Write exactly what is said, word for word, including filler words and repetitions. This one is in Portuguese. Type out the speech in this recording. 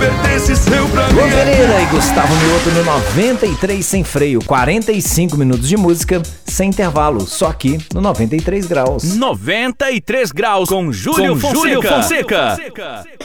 desse seu pra Luan mim. Pereira e Gustavo Mioto no noventa e três Sem Freio. quarenta e cinco minutos de música sem intervalo, só aqui no noventa e três graus. noventa e três graus com Júlio Com Fonseca. Júlio Fonseca.